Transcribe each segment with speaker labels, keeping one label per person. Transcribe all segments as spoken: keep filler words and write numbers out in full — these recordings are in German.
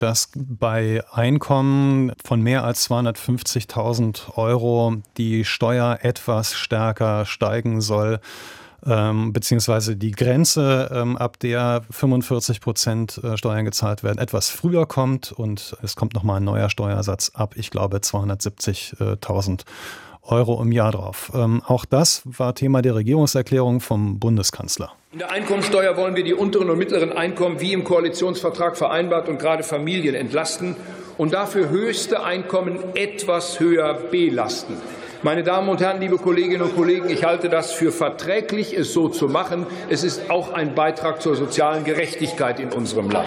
Speaker 1: dass bei Einkommen von mehr als zweihundertfünfzigtausend Euro die Steuer etwas stärker steigen soll, ähm, beziehungsweise die Grenze, ähm, ab der fünfundvierzig Prozent Steuern gezahlt werden, etwas früher kommt und es kommt nochmal ein neuer Steuersatz ab, ich glaube, zweihundertsiebzigtausend Euro im Jahr drauf. Ähm, auch das war Thema der Regierungserklärung vom Bundeskanzler.
Speaker 2: In der Einkommensteuer wollen wir die unteren und mittleren Einkommen wie im Koalitionsvertrag vereinbart und gerade Familien entlasten und dafür höchste Einkommen etwas höher belasten. Meine Damen und Herren, liebe Kolleginnen und Kollegen, ich halte das für verträglich, es so zu machen. Es ist auch ein Beitrag zur sozialen Gerechtigkeit in unserem Land.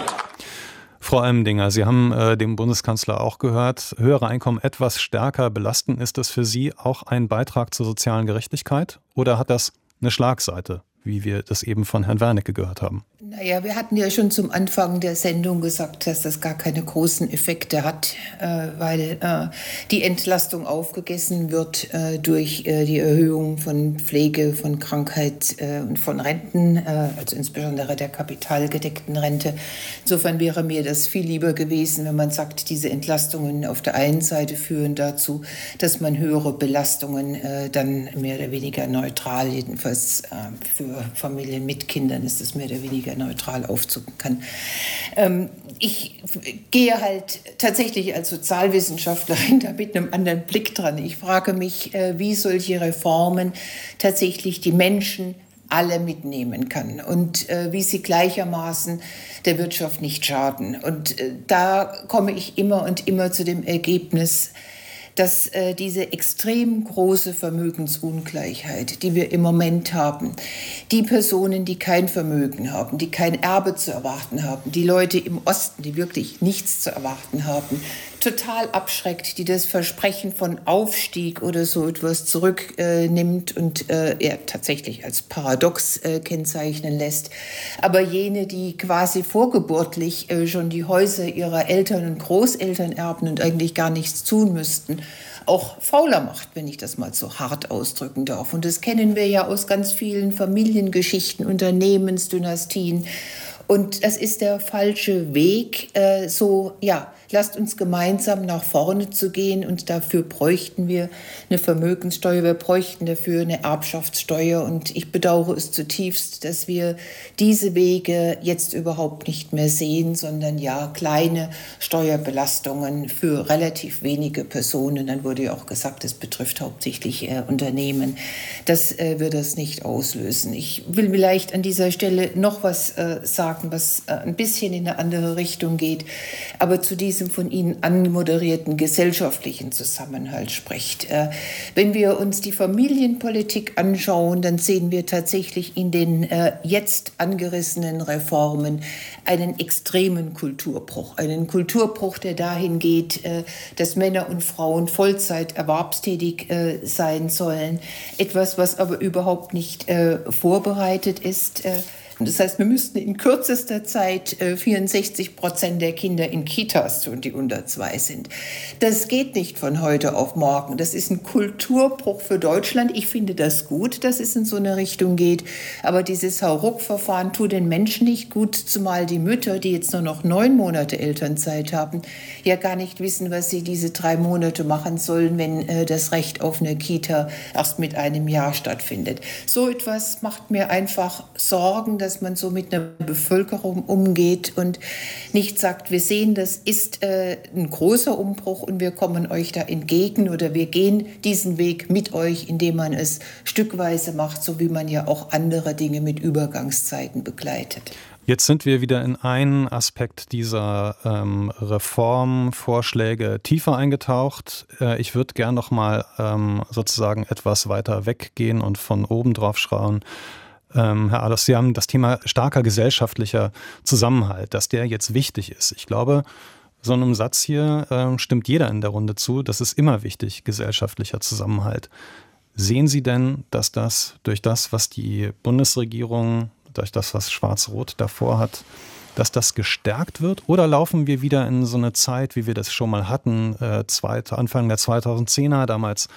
Speaker 1: Frau Allmendinger, Sie haben äh, dem Bundeskanzler auch gehört, höhere Einkommen etwas stärker belasten. Ist das für Sie auch ein Beitrag zur sozialen Gerechtigkeit oder hat das eine Schlagseite, wie wir das eben von Herrn Wernicke gehört haben?
Speaker 3: Naja, wir hatten ja schon zum Anfang der Sendung gesagt, dass das gar keine großen Effekte hat, äh, weil äh, die Entlastung aufgegessen wird äh, durch äh, die Erhöhung von Pflege, von Krankheit äh, und von Renten, äh, also insbesondere der kapitalgedeckten Rente. Insofern wäre mir das viel lieber gewesen, wenn man sagt, diese Entlastungen auf der einen Seite führen dazu, dass man höhere Belastungen äh, dann mehr oder weniger neutral, jedenfalls äh, für Familien mit Kindern ist es mehr oder weniger neutral aufzucken kann. Ähm, ich gehe halt tatsächlich als Sozialwissenschaftlerin da mit einem anderen Blick dran. Ich frage mich, äh, wie solche Reformen tatsächlich die Menschen alle mitnehmen kann und äh, wie sie gleichermaßen der Wirtschaft nicht schaden. Und äh, da komme ich immer und immer zu dem Ergebnis, dass äh, diese extrem große Vermögensungleichheit, die wir im Moment haben, die Personen, die kein Vermögen haben, die kein Erbe zu erwarten haben, die Leute im Osten, die wirklich nichts zu erwarten haben, total abschreckt, die das Versprechen von Aufstieg oder so etwas zurücknimmt äh, und äh, ja, tatsächlich als paradox äh, kennzeichnen lässt. Aber jene, die quasi vorgeburtlich äh, schon die Häuser ihrer Eltern und Großeltern erben und eigentlich gar nichts tun müssten, auch fauler macht, wenn ich das mal so hart ausdrücken darf. Und das kennen wir ja aus ganz vielen Familiengeschichten, Unternehmensdynastien. Und das ist der falsche Weg, äh, so, ja, lasst uns gemeinsam nach vorne zu gehen und dafür bräuchten wir eine Vermögenssteuer, wir bräuchten dafür eine Erbschaftssteuer und ich bedauere es zutiefst, dass wir diese Wege jetzt überhaupt nicht mehr sehen, sondern ja, kleine Steuerbelastungen für relativ wenige Personen, dann wurde ja auch gesagt, es betrifft hauptsächlich äh, Unternehmen, das äh, wird das nicht auslösen. Ich will vielleicht an dieser Stelle noch was äh, sagen, was äh, ein bisschen in eine andere Richtung geht, aber zu diesem von Ihnen anmoderierten gesellschaftlichen Zusammenhalt spricht. Äh, wenn wir uns die Familienpolitik anschauen, dann sehen wir tatsächlich in den äh, jetzt angerissenen Reformen einen extremen Kulturbruch. Einen Kulturbruch, der dahin geht, äh, dass Männer und Frauen Vollzeit erwerbstätig äh, sein sollen. Etwas, was aber überhaupt nicht äh, vorbereitet ist. Äh, Das heißt, wir müssten in kürzester Zeit äh, vierundsechzig Prozent der Kinder in Kitas tun, die unter zwei sind. Das geht nicht von heute auf morgen. Das ist ein Kulturbruch für Deutschland. Ich finde das gut, dass es in so eine Richtung geht. Aber dieses Hauruck-Verfahren tut den Menschen nicht gut, zumal die Mütter, die jetzt nur noch neun Monate Elternzeit haben, ja gar nicht wissen, was sie diese drei Monate machen sollen, wenn äh, das Recht auf eine Kita erst mit einem Jahr stattfindet. So etwas macht mir einfach Sorgen, dass man so mit einer Bevölkerung umgeht und nicht sagt, wir sehen, das ist äh, ein großer Umbruch und wir kommen euch da entgegen oder wir gehen diesen Weg mit euch, indem man es stückweise macht, so wie man ja auch andere Dinge mit Übergangszeiten begleitet.
Speaker 1: Jetzt sind wir wieder in einen Aspekt dieser ähm, Reformvorschläge tiefer eingetaucht. Äh, ich würde gern noch mal ähm, sozusagen etwas weiter weggehen und von oben drauf schauen. Ähm, Herr Adolf, Sie haben das Thema starker gesellschaftlicher Zusammenhalt, dass der jetzt wichtig ist. Ich glaube, so einem Satz hier äh, stimmt jeder in der Runde zu. Das ist immer wichtig, gesellschaftlicher Zusammenhalt. Sehen Sie denn, dass das durch das, was die Bundesregierung, durch das, was Schwarz-Rot davor hat, dass das gestärkt wird? Oder laufen wir wieder in so eine Zeit, wie wir das schon mal hatten, äh, zweit, Anfang der zweitausendzehner, damals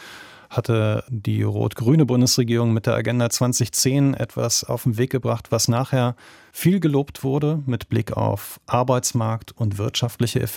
Speaker 1: hatte die rot-grüne Bundesregierung mit der Agenda zwanzig zehn etwas auf den Weg gebracht, was nachher viel gelobt wurde mit Blick auf Arbeitsmarkt und wirtschaftliche Effekte.